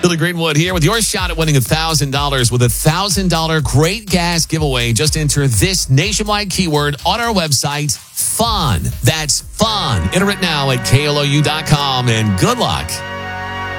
Billy Greenwood here with your shot at winning $1,000 with a $1,000 Great Gas giveaway. Just enter this nationwide keyword on our website, FUN. That's FUN. Enter it now at KLOU.com, and good luck.